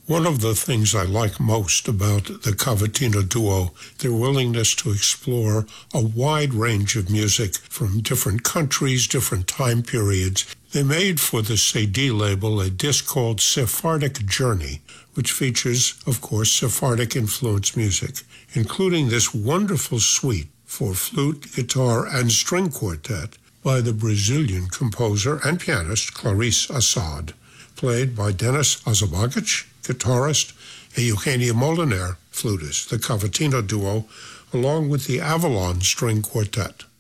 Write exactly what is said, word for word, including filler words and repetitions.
One of the things I like most about the Cavatina duo, their willingness to explore a wide range of music from different countries, different time periods. They made for the Cedi label a disc called Sephardic Journey, which features, of course, Sephardic-influenced music, including this wonderful suite for flute, guitar, and string quartet by the Brazilian composer and pianist Clarice Assad, played by Denis Azabagic, guitarist, and Eugenia Moliner, flutist, the Cavatina duo, along with the Avalon String Quartet.